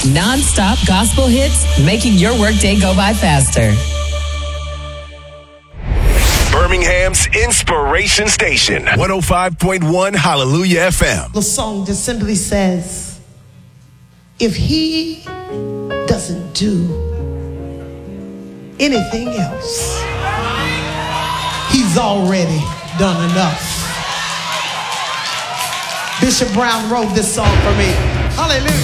Non-stop gospel hits, making your workday go by faster. Birmingham's Inspiration Station, 105.1 Hallelujah FM. The song just simply says, if he doesn't do anything else, he's already done enough. Bishop Brown wrote this song for me. Hallelujah.